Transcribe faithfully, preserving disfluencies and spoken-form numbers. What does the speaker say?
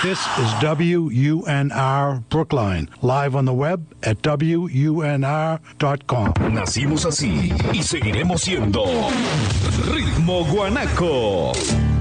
This is W U N R Brookline, live on the web at W U N R dot com. Nacimos así y seguiremos siendo Ritmo Guanaco.